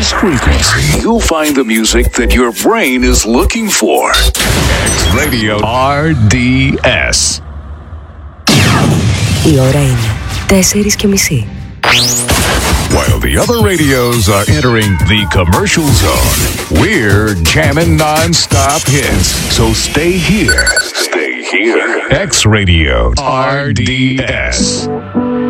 this frequency, you'll find the music that your brain is looking for. X Radio RDS. Η ώρα είναι 4:30. While the other radios are entering the commercial zone, we're jamming non-stop hits. So stay here. Stay here. X Radio RDS.